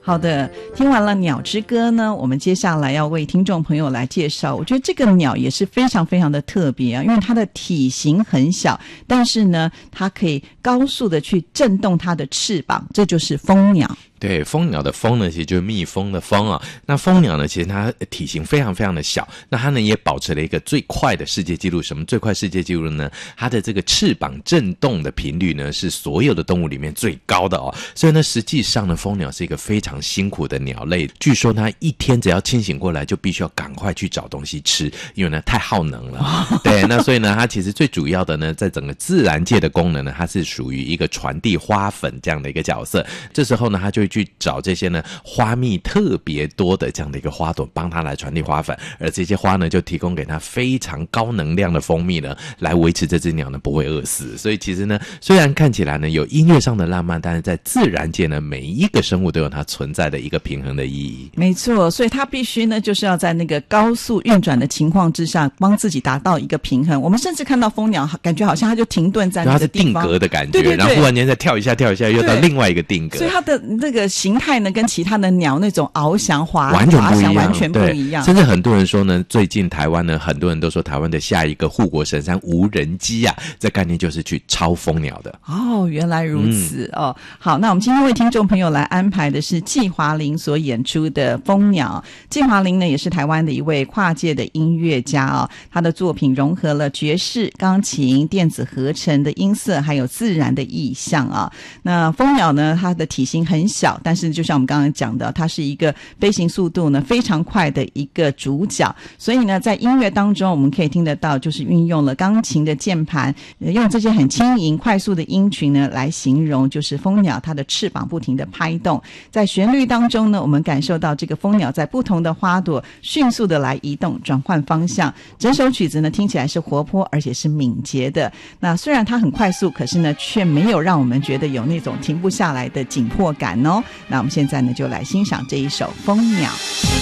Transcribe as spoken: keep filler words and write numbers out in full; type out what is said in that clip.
好的，听完了鸟之歌呢，我们接下来要为听众朋友来介绍，我觉得这个鸟也是非常非常的特别啊，因为它的体型很小，但是呢它可以高速的去震动它的翅膀，这就是蜂鸟。 对，蜂鸟的蜂呢，其实就是蜜蜂的蜂啊。那蜂鸟呢，其实它体型非常非常的小，那它呢也保持了一个最快的世界纪录。什么最快世界纪录呢？它的这个翅膀震动的频率呢，是所有的动物里面最高的哦。所以呢，实际上呢，蜂鸟是一个非常辛苦的鸟类。据说它一天只要清醒过来，就必须要赶快去找东西吃，因为呢太耗能了。对，那所以呢，它其实最主要的呢，在整个自然界的功能呢，它是属于一个传递花粉这样的一个角色。这时候呢，它就会去找这些呢花蜜特别多的这样的一个花朵，帮它来传递花粉，而这些花呢就提供给它非常高能量的蜂蜜呢，来维持这只鸟呢不会饿死。所以其实呢，虽然看起来呢有音乐上的浪漫，但是在自然界呢，每一个生物都有它存在的一个平衡的意义。 没错，所以它必须呢就是要在那个高速运转的情况之下，帮自己达到一个平衡。我们甚至看到蜂鸟感觉好像它就停顿在那个地方， 它是定格的感觉， 对对对， 然后忽然间再跳一下跳一下又到另外一个定格， 所以它的那个形态呢跟其他的鸟那种翱翔滑完全不一样， 完全不一样。 甚至很多人说呢，最近台湾呢，很多人都说台湾的下一个护国神山无人机啊，这概念就是去超蜂鸟的。 哦，原来如此、嗯、哦。好，那我们今天为听众朋友来安排的是纪华玲所演出的蜂鸟。纪华玲呢也是台湾的一位跨界的音乐家哦，他的作品融合了爵士、钢琴、电子合成的音色，还有自然的意象啊。那蜂鸟呢，它的体型很小，但是就像我们刚刚讲的，它是一个飞行速度呢非常快的一个主角，所以呢在音乐当中我们可以听得到，就是运用了钢琴的键盘，用这些很轻盈快速的音群呢来形容，就是蜂鸟它的翅膀不停的拍动。在旋律当中呢，我们感受到这个蜂鸟在不同的花朵迅速的来移动转换方向，整首曲子呢听起来是活泼而且是敏捷的。那虽然它很快速，可是呢却没有让我们觉得有那种停不下来的紧迫感哦。那我们现在呢就来欣赏这一首蜂鸟。